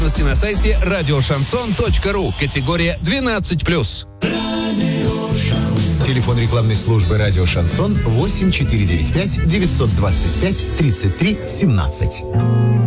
на сайте радиошансон.ру. Категория 12+. Телефон рекламной службы «Радио Шансон» 8495 925 33 17.